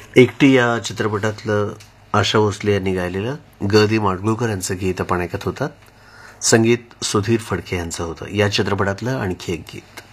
एकटी या चित्रपटातलं आशा भोसले यांनी गायलेलं ग दी माडगुळकर यांचं गीत आपण ऐकत होतात. संगीत सुधीर फडके यांचं होतं. या चित्रपटातलं आणखी एक गीत.